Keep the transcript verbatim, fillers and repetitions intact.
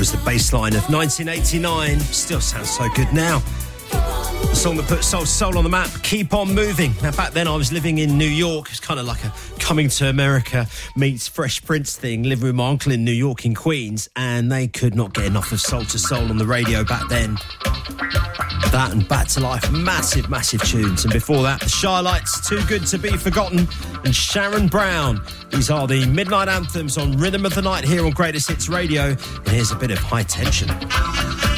was the bass line of nineteen eighty-nine. Still sounds so good now. The song that put Soul Soul on the map, Keep On Moving. Now, back then I was living in New York. It's kind of like a Coming to America meets Fresh Prince thing, living with my uncle in New York in Queens, and they could not get enough of Soul to Soul on the radio back then. That and Back to Life, massive, massive tunes. And before that, the Shy Lights, Too Good to Be Forgotten, and Sharon Brown. These are the midnight anthems on Rhythm of the Night here on Greatest Hits Radio. And here's a bit of High Tension.